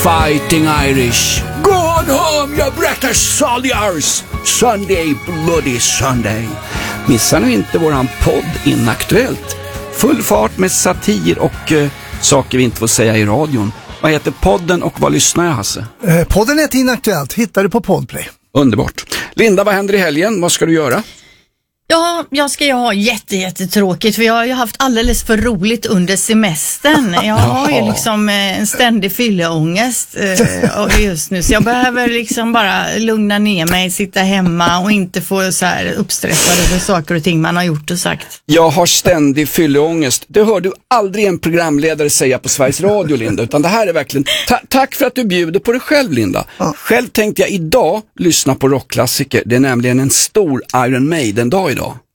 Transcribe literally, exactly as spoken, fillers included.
Fighting Irish. Go on home, you British soldiers. Sunday, bloody Sunday. Missa nu inte våran podd Inaktuellt. Full fart med satir och uh, saker vi inte får säga i radion. Vad heter podden och vad lyssnar jag, Hasse? Eh, podden heter Inaktuellt. Hittar du på Podplay. Underbart. Linda, vad händer i helgen? Vad ska du göra? Ja, jag ska ju ha jätte, jättetråkigt för jag har ju haft alldeles för roligt under semestern. Jag har ju liksom en ständig fylleångest eh, just nu, så jag behöver liksom bara lugna ner mig, sitta hemma och inte få så här uppstressad över saker och ting man har gjort och sagt. Jag har ständig fylleångest. Det hör du aldrig en programledare säga på Sveriges Radio, Linda, utan det här är verkligen... Ta- tack för att du bjuder på dig själv, Linda. Ja. Själv tänkte jag idag lyssna på rockklassiker. Det är nämligen en stor Iron Maiden-dag idag.